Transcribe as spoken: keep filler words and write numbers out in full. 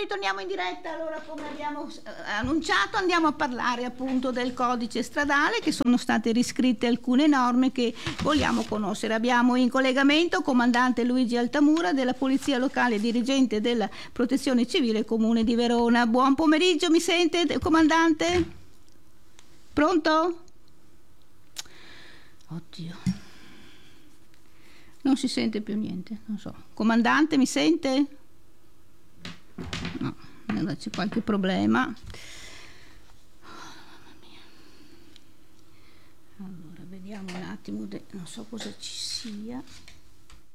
ritorniamo in diretta. Allora, come abbiamo annunciato, andiamo a parlare appunto del codice stradale, che sono state riscritte alcune norme che vogliamo conoscere. Abbiamo in collegamento il comandante Luigi Altamura della Polizia Locale, dirigente della Protezione Civile Comune di Verona. Buon pomeriggio, mi sente, comandante? Pronto? Oddio, non si sente più niente, non so. Comandante, mi sente? No, allora c'è qualche problema. Oh, mamma mia. Allora, vediamo un attimo, de... non so cosa ci sia.